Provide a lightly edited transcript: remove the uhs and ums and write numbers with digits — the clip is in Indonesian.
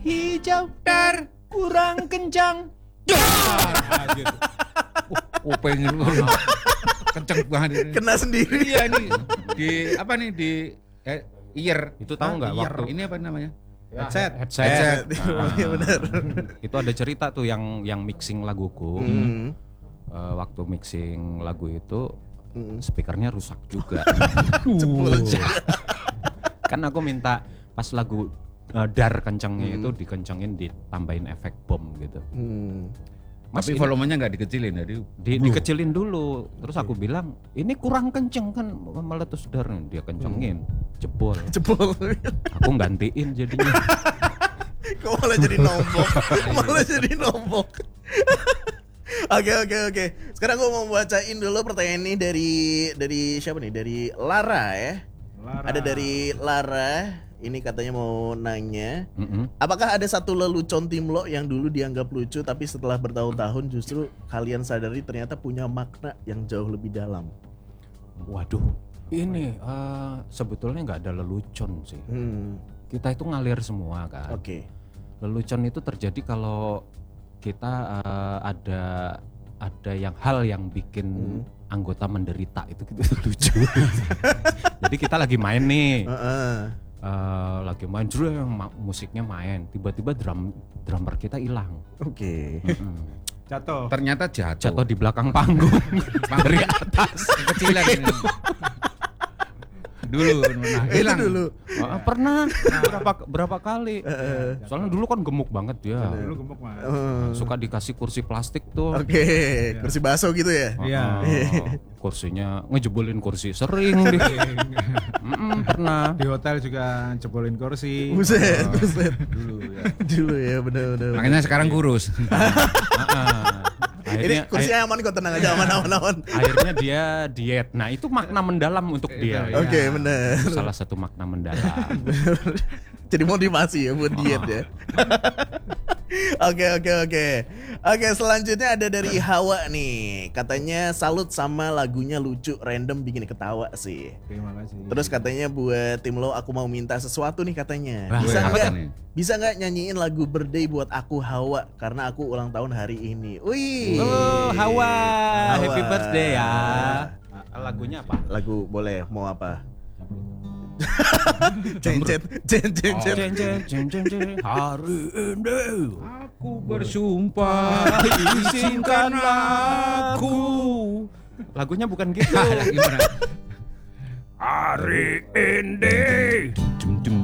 hijau dar kurang kencang. Gitu. Pengen kenceng banget ini. Kena sendiri. Iya nih di apa nih di ear. Itu tahu nggak waktu Ini apa namanya? headset. Iya benar. Itu ada cerita tuh yang mixing laguku. Waktu mixing lagu itu speakernya rusak juga. Kan aku minta pas lagu dar kencengnya itu dikencengin, ditambahin efek bom gitu. Mas, tapi volumenya nggak dikecilin jadi dikecilin dulu. Terus aku bilang ini kurang kenceng kan meletus dar. Dia kencengin, jebol. Aku gantiin jadinya. Kok malah jadi nombok. Oke. Sekarang gue mau bacain dulu pertanyaan ini dari siapa nih? Dari Lara ya. Ada dari Lara. Ini katanya mau nanya, apakah ada satu lelucon Timlo yang dulu dianggap lucu tapi setelah bertahun-tahun justru kalian sadari ternyata punya makna yang jauh lebih dalam? Waduh, ini sebetulnya nggak ada lelucon sih. Kita itu ngalir semua kan. Oke. Lelucon itu terjadi kalau kita ada hal yang bikin anggota menderita itu lucu. Jadi kita lagi main nih. Lagi main musiknya main, tiba-tiba drummer kita hilang. Oke. Ternyata jatuh di belakang panggung dari atas kecilan ini. Dulu hilang dulu. Pernah berapa kali. Soalnya dulu kan gemuk banget dia. Dulu gemuk mah. Suka dikasih kursi plastik tuh. Oke, kursi baso gitu ya. Iya. Kursinya ngejebolin kursi sering deh. Pernah. Di hotel juga jebolin kursi. Buset. Dulu ya. Dulu ya, benar. Makanya sekarang kurus. Ini kursinya aman kok, tenang aja, aman. Akhirnya dia diet. Nah, itu makna mendalam untuk dia. Oke, benar. Salah satu makna mendalam. Jadi motivasi ya buat diet ya. Oke, selanjutnya ada dari Hawa nih. Katanya salut sama lagunya lucu, random, bikin ketawa sih. Terima kasih. Terus katanya buat tim lo, aku mau minta sesuatu nih katanya. Bisa nggak nyanyiin lagu birthday buat aku Hawa karena aku ulang tahun hari ini. Wih. Oh, Hawa. Happy birthday ya. Lagunya apa? Lagu boleh, mau apa? Ceng hari ini Aku bersumpah izinkan aku. Lagunya bukan gitu. Gimana? Hari ini